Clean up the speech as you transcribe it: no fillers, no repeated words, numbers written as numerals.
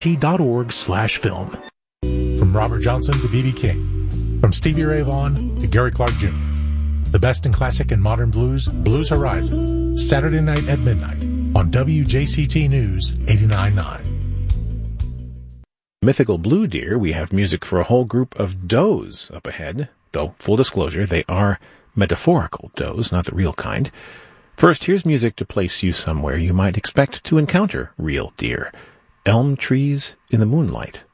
t.org/film. From Robert Johnson to B.B. King. From Stevie Ray Vaughan to Gary Clark Jr. The best in classic and modern blues, Blues Horizon. Saturday night at midnight on WJCT News 89.9. Mythical Blue Deer, we have music for a whole group of does up ahead, though, full disclosure, they are metaphorical does, not the real kind. First, here's music to place you somewhere you might expect to encounter real deer. Elm Trees in the Moonlight.